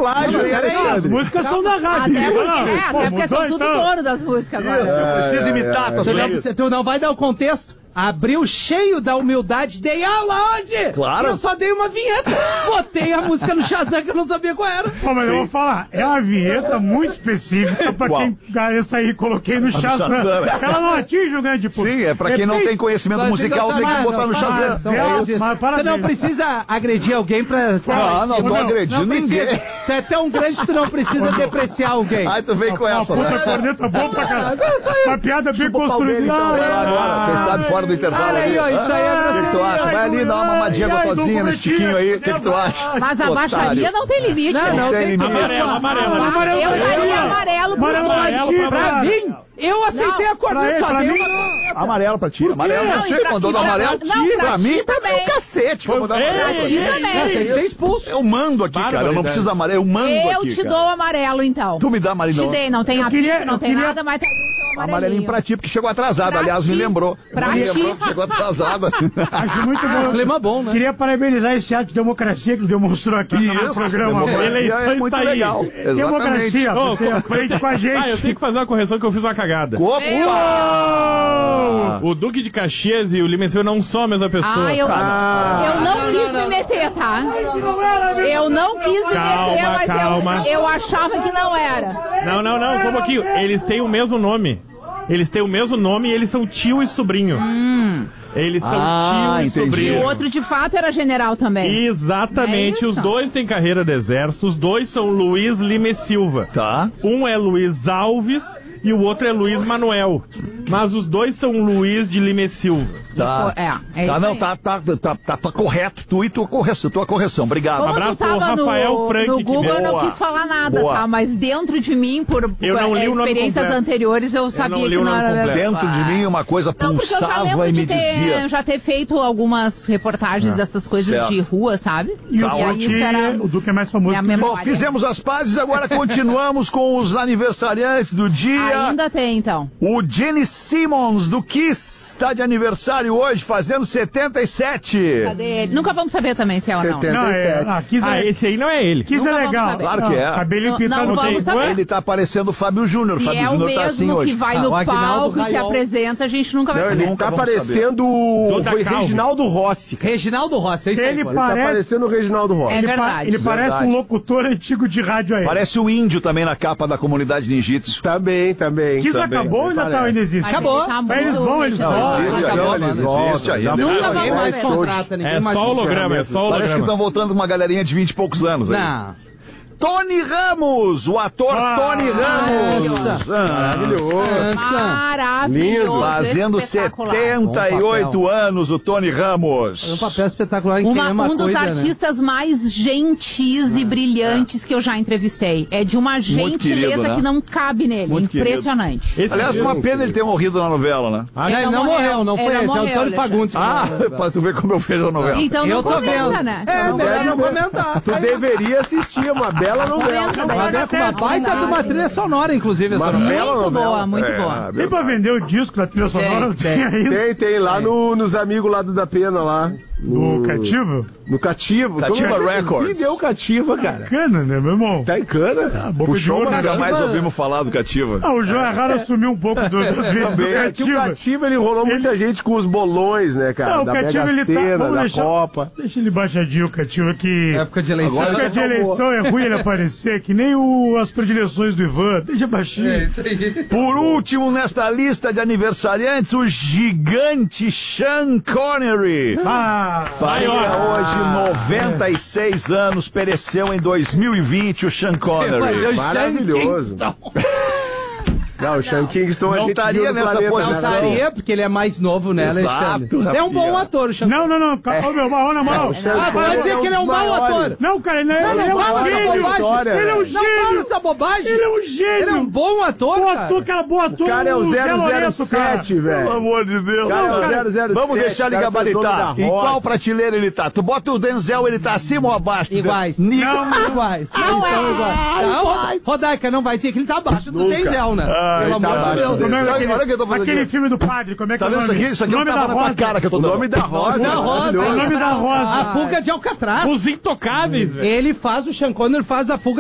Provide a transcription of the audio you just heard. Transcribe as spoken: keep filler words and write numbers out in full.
plágio, hein, Alexandre? As músicas são da rádio. Até porque, é, até porque são tudo dono das músicas agora. Isso, eu preciso imitar. Tu não, tu não vai dar o contexto? Abriu cheio da humildade, dei aula hoje! Claro. Eu só dei uma vinheta, botei a música no Shazam que eu não sabia qual era. Pô, mas Sim. eu vou falar, é uma vinheta muito específica pra Qual? quem essa aí coloquei no Shazam. Ela não atinge o grande público. Sim, é pra quem não tem conhecimento musical, tem que botar no Shazam. Você não precisa agredir alguém pra... Não, não tô agredindo ninguém. Tu é tão grande que tu não precisa depreciar alguém. Ai, tu vem com essa, né? Puta corneta boa pra caralho. Uma piada bem construída. Agora, quem sabe fora do intervalo. Olha aí, ó, isso aí é O que, que tu acha? Vai ali dar uma mamadinha gostosinha nesse tiquinho aí. O que, que tu acha? Mas a baixaria não tem limite. Não, não tem limite. Amarelo, amarelo, amarelo. Eu daria amarelo pros dois. Pra mim, eu aceitei a corneta, só dei uma... Amarelo pra ti. Amarelo, não sei, mandou do amarelo. Pra mim, pra mim, o cacete. Pra mandar amarelo. Tem que ser expulso. Eu mando aqui, cara. Eu não preciso da amarelo. Eu mando aqui, Eu te dou o amarelo, então. Tu me dá amarelo. Te dei, não tem apito, não tem nada, mas tá amarelinho pra ti, porque chegou atrasado. Aliás, me lembrou. Pra ti. Chegou atrasada. Acho muito bom. Clima bom, né? Queria parabenizar esse ato de democracia que demonstrou aqui no programa. Eleições é muito legal. Democracia, você aprende com a gente. Ah, eu tenho que fazer uma correção que eu fiz uma cagada. Opa! O Duque de Caxias e o Lima Silva não são a mesma pessoa. Ah, eu, Ah. eu não quis me meter, tá? Eu não quis me Calma, meter, mas calma. eu, eu achava que não era. Não, não, não, só um pouquinho. Eles têm o mesmo nome. Eles têm o mesmo nome e eles são tio e sobrinho. Hum. Eles são Ah, tio e entendi. sobrinho. E o outro, de fato, era general também. Exatamente, É os isso? dois têm carreira do exército, os dois são Luiz Lima e Silva. Tá. Um é Luiz Alves e o outro é Luiz Manuel. Mas os dois são Luiz de Lima e Silva. Tá. É, é tá, isso não, aí. tá, tá, tá, tá, tá correto. Tu e tua correção, tua correção. Obrigado. Como abraço tu tava pro Rafael no, Frank, no que Google, eu não boa. quis falar nada, Boa. tá? Mas dentro de mim, por, por Eu não li o nome experiências completo. anteriores, eu sabia não li que o não nome era completo. Dentro de mim uma coisa Não, porque eu já pulsava lembro e me de ter, dizia. já ter feito algumas reportagens dessas coisas Certo. de rua, sabe? E o Tá aí Duque, isso era o Duque é mais famoso minha que o memória. Bom, fizemos as pazes, agora continuamos com os aniversariantes do dia. Ainda tem, então. O Gene Simmons do Kiss está de aniversário hoje, fazendo setenta e sete. Cadê ele? Nunca vamos saber também se é ou não. Não, é, ah, Kiss Ah, é, esse aí não é ele. Kiss Nunca é vamos legal. saber. Claro que é. Ah, cabelinho Não, pintado. não vamos saber. Ele tá parecendo o Fábio Júnior. O Se Fábio é o Júnior tá assim mesmo hoje. que vai Ah, no o Aguinaldo palco, se Raiol. apresenta, a gente nunca vai Não, saber. ele tá vamos parecendo o Toda foi calvo. Reginaldo Rossi. Reginaldo Rossi, é isso aí, Ele pô. Ele tá parece, parecendo o Reginaldo Rossi. É ele, pa- verdade. ele parece Verdade. um locutor antigo de rádio aí. Parece o índio também na capa da comunidade ninjitsu. Também, também. Kiss também. acabou ou ainda, tá, ainda existe? Mas Acabou. ele tá Mas eles muito vão, eles recheado. vão. Não, existe acabou, ainda. mano. Não existe ainda. Nunca Ninguém vamos mais saber. contrata, ninguém É mais só contrata. holograma, é só Parece que holograma. estão voltando uma galerinha de vinte e poucos anos aí. Não. Tony Ramos, o ator Ah, Tony Ramos. Nossa. Maravilhoso. Maravilhoso. Fazendo espetacular. setenta e oito anos, o Tony Ramos. É um papel espetacular em Uma- quem ama um dos coisa, né? artistas mais gentis e brilhantes que eu já entrevistei. É de uma gentileza querido, né? que não cabe nele. Muito Impressionante. Esse Aliás, dia- uma pena ele ter morrido na novela, né? Ah, Não, ele não morreu, não foi Ele esse. É o morreu, Antônio Alexandre. Fagundes. que Ah, morreu. pra tu ver como eu vejo a novela. Então não Eu tô comenta, vendo. né? É, Não melhor comenta. não comentar. Tu deveria assistir, é uma bela novela. Comenta, Mas daí. é com uma baita de uma trilha sonora, inclusive, essa Uma novela. bela Muito novela. boa, muito É, boa. Tem pra vender o disco da trilha sonora? Não Tem, tem ainda. Tem, tem, lá no, nos amigos lá do da Pena, lá. No cativo? No Cativo. Cativa Como- Records. Que deu Cativa, cara. Cana, né, meu irmão? Tá em cana. A boca de Puxou, ouro, mas né? nunca mais ouvimos falar do Cativa. Ah, o João Erraro assumiu um pouco do, das vezes do Também, é que o Cativa. Cativo, ele enrolou muita gente com os bolões, né, cara? Não, o da Cativa, Mega ele tá... Sena, Vamos da deixar, Copa. deixa ele baixadinho, o Cativa, que... Época de eleição. Época de eleição é ruim ele aparecer, que nem o, as predileções do Ivan. Deixa baixinho. É isso aí. Por último, nesta lista de aniversariantes, o gigante Sean Connery. Ah, Faria hoje noventa e seis anos, pereceu em dois mil e vinte o Sean Connery. Maravilhoso. Não, o Sean Kingston a Não gente estaria viu no nessa Planeta, posição. né? Estaria, porque ele é mais novo, né, Exato, Alexandre? É um bom Rafinha. ator, o Sean. não, não, não. Calma, ô, meu, mal, na moral. Ah, vai dizer que ele é um mau ator. Não, cara, ele, é- Não, ele é não um fala essa gênio. bobagem. Ele é um Não fala gênio. essa bobagem. Ele é um gênio. Ele é um bom ator, Bom cara. ator, cara, bom ator. O cara é o Zé zero zero Loreto, cara. sete, velho. Pelo amor de Deus. O cara é Não, o cara, zero zero sete. Vamos deixar ele o cara fez gabaritar. Nome da Em Roça. qual prateleira ele tá? Tu bota o Denzel, ele tá acima ou abaixo? do Iguais. Den- Nico. Não, iguais. Eles são iguais. Não, Rod- Rodaica, não vai dizer que ele tá abaixo do Denzel, né? Ah, Pelo ele tá amor de abaixo Deus. do Como é Denzel. aquele, Olha o que eu tô fazendo aquele aqui. filme do padre, como é que Tá é o vendo isso nome? aqui? Isso aqui o não nome tava da na tua Rosa. cara que eu tô O dando. nome da Rosa. Da Rosa. maravilhoso. O nome da Rosa. A fuga de Alcatraz. Os intocáveis, velho. Ele faz, o Sean Connery faz a fuga